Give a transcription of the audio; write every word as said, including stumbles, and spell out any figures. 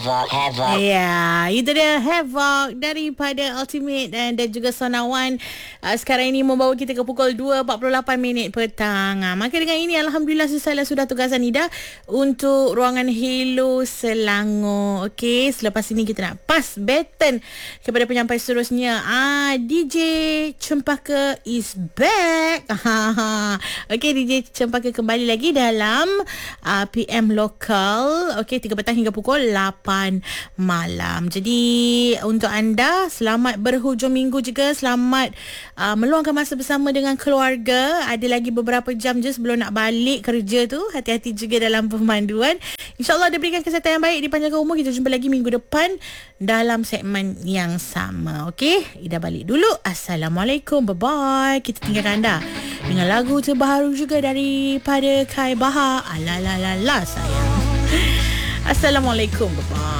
Ya, itu dia Havoc daripada Ultimate dan, dan juga Sona One. Uh, sekarang ini membawa kita ke pukul dua empat puluh lapan minit petang. Uh, maka dengan ini Alhamdulillah selesai sudah tugasan Ida untuk ruangan Hello Selangor. Okey, selepas ini kita nak pass baton kepada penyampai seterusnya. Ah, D J Cempaka is back. Okey, D J Cempaka kembali lagi dalam uh, P M Lokal. Okey, tiga petang hingga pukul lapan malam. Jadi untuk anda, selamat berhujung minggu juga. Selamat uh, meluangkan masa bersama dengan keluarga. Ada lagi beberapa jam je sebelum nak balik kerja tu. Hati-hati juga dalam pemanduan. InsyaAllah dia berikan kesihatan yang baik, dipanjangkan umur. Kita jumpa lagi minggu depan dalam segmen yang sama. Okey, Ida balik dulu. Assalamualaikum, bye-bye. Kita tinggalkan anda dengan lagu terbaru juga daripada Kai Bahar. Alalalala sayang. Assalamualaikum, bye-bye.